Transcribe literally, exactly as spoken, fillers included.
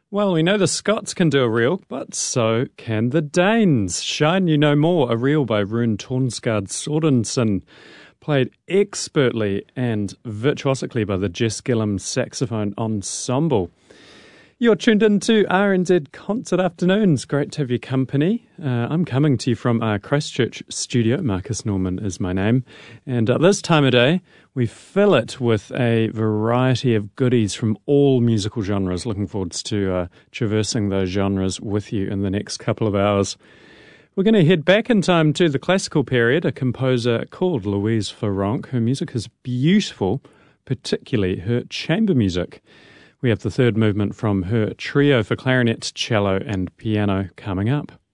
Well, we know the Scots can do a reel, but so can the Danes. Shine You No More, a reel by Rune Tornsgaard Sorensen, played expertly and virtuosically by the Jess Gillum Saxophone Ensemble. You're tuned into R N Z Concert Afternoons. Great to have your company. Uh, I'm coming to you from our Christchurch studio. Marcus Norman is my name. And at this time of day, we fill it with a variety of goodies from all musical genres. Looking forward to uh, traversing those genres with you in the next couple of hours. We're going to head back in time to the classical period, a composer called Louise Farrenc. Her music is beautiful, particularly her chamber music. We have the third movement from her trio for clarinet, cello and piano coming up.